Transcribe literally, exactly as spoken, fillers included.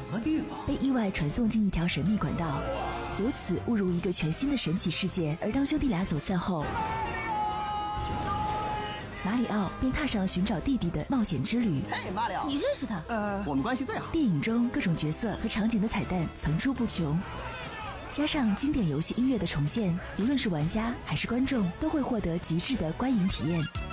么地方？ 被意外传送进一条神秘管道，由此误入一个全新的神奇世界。而当兄弟俩走散后，马里奥便踏上了寻找弟弟的冒险之旅。 嘿，马里奥， 你认识他？ 呃，我们关系最好。 电影中各种角色和场景的彩蛋层出不穷，加上经典游戏音乐的重现，无论是玩家还是观众，都会获得极致的观影体验。